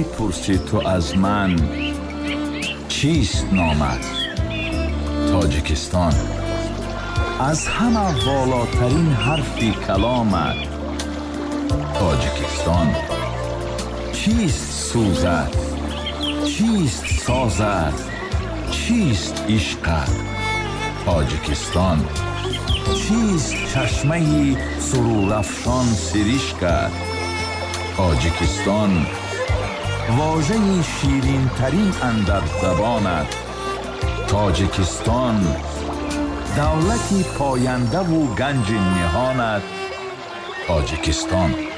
پرسی تو از من چیست نامت؟ تاجیکستان. از همه والاترین حرفی کلامت تاجیکستان. چیست سوزت؟ چیست سازت؟ چیست عشقت؟ تاجیکستان. چیست چشمه سرورافشان سرشکت؟ تاجیکستان. واژه شیرین ترین اندر زبانت تاجیکستان. دولتی پاینده و گنج نهانت تاجیکستان.